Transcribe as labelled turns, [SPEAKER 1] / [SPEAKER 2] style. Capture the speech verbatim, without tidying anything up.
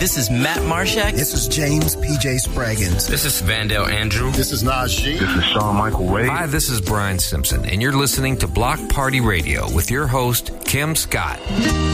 [SPEAKER 1] This is Matt Marshak.
[SPEAKER 2] This is James P J Spraggins.
[SPEAKER 3] This is Vandale Andrew.
[SPEAKER 4] This is Najee.
[SPEAKER 5] This is Sean Michael Wade.
[SPEAKER 6] Hi, this is Brian Simpson, and you're listening to Block Party Radio with your host, Kim Scott.